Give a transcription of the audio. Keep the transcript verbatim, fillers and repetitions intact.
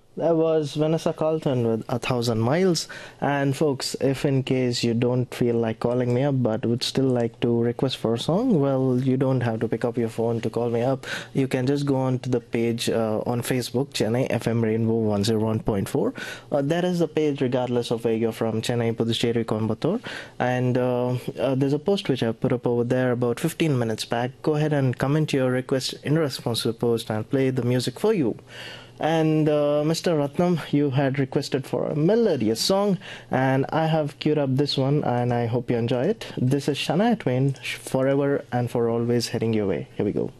That was Vanessa Carlton with A Thousand Miles. And folks, if in case you don't feel like calling me up but would still like to request for a song, well, you don't have to pick up your phone to call me up. You can just go on to the page uh, on Facebook, Chennai F M Rainbow one oh one point four. Uh, that is the page regardless of where you're from, Chennai, Puducherry, Coimbatore. And uh, uh, there's a post which I put up over there about fifteen minutes back. Go ahead and comment your request in response to the post and play the music for you. And uh, Mister Ratnam, you had requested for a melodious song, and I have queued up this one, and I hope you enjoy it. This is Shania Twain, Forever and for Always, heading your way. Here we go.